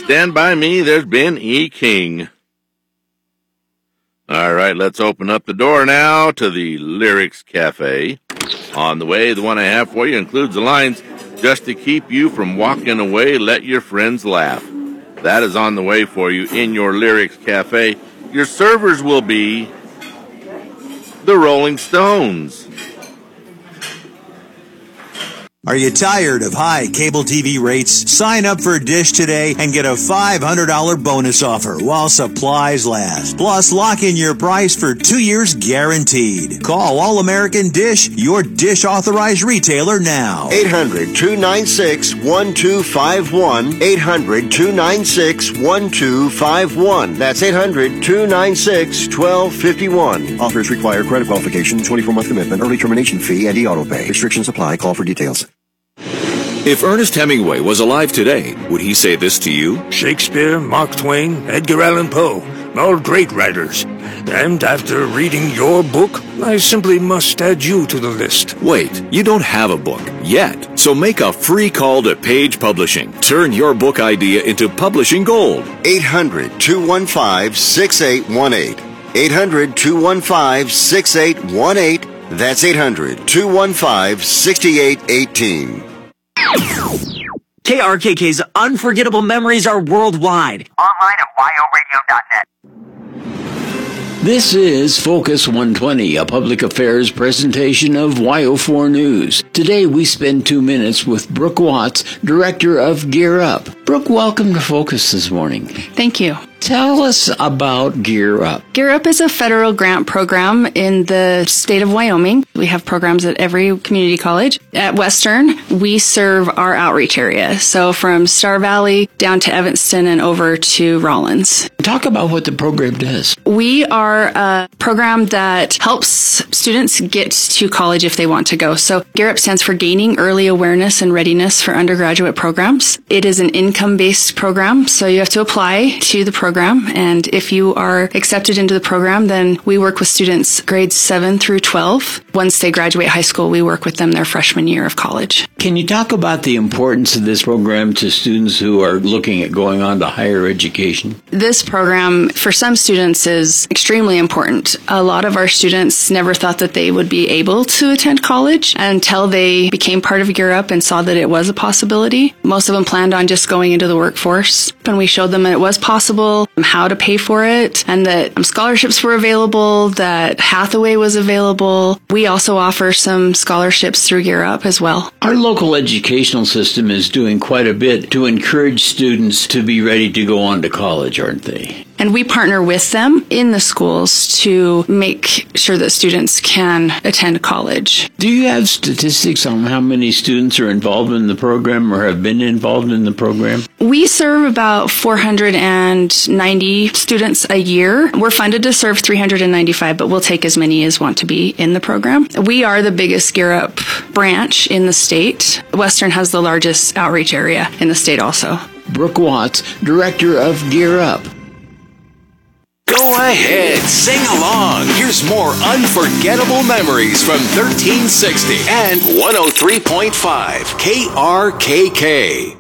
Stand By Me, there's Ben E. King. All right, let's open up the door now to the Lyrics Cafe. On the way, the one I have for you includes the lines, "Just to keep you from walking away, let your friends laugh." That is on the way for you in your Lyrics Cafe. Your servers will be the Rolling Stones. Are you tired of high cable TV rates? Sign up for Dish today and get a $500 bonus offer while supplies last. Plus, lock in your price for 2 years guaranteed. Call All American Dish, your Dish authorized retailer now. 800-296-1251. 800-296-1251. That's 800-296-1251. Offers require credit qualification, 24-month commitment, early termination fee, and e-auto pay. Restrictions apply. Call for details. If Ernest Hemingway was alive today, would he say this to you? Shakespeare, Mark Twain, Edgar Allan Poe, all great writers. And after reading your book, I simply must add you to the list. Wait, you don't have a book yet. So make a free call to Page Publishing. Turn your book idea into publishing gold. 800-215-6818. 800-215-6818. That's 800-215-6818. KRKK's unforgettable memories are worldwide. Online at wyoradio.net. This is Focus 120, a public affairs presentation of WYO4 News. Today we spend 2 minutes with Brooke Watts, Director of Gear Up. Brooke, welcome to Focus this morning. Thank you. Tell us about Gear Up. Gear Up is a federal grant program in the state of Wyoming. We have programs at every community college. At Western, we serve our outreach area. So from Star Valley down to Evanston and over to Rollins. Talk about what the program does. We are a program that helps students get to college if they want to go. So Gear Up stands for Gaining Early Awareness and Readiness for Undergraduate Programs. It is an income-based program, so you have to apply to the program. And if you are accepted into the program, then we work with students grades 7 through 12. Once they graduate high school, we work with them their freshman year of college. Can you talk about the importance of this program to students who are looking at going on to higher education? This program, for some students, is extremely important. A lot of our students never thought that they would be able to attend college until they became part of Gear Up and saw that it was a possibility. Most of them planned on just going into the workforce, and we showed them that it was possible, how to pay for it, and that scholarships were available, that Hathaway was available. We also offer some scholarships through Gear Up as well. Our local educational system is doing quite a bit to encourage students to be ready to go on to college, aren't they? And we partner with them in the schools to make sure that students can attend college. Do you have statistics on how many students are involved in the program or have been involved in the program? We serve about 490 students a year. We're funded to serve 395, but we'll take as many as want to be in the program. We are the biggest Gear Up branch in the state. Western has the largest outreach area in the state also. Brooke Watts, Director of Gear Up. Go ahead, sing along. Here's more unforgettable memories from 1360 and 103.5 KRKK.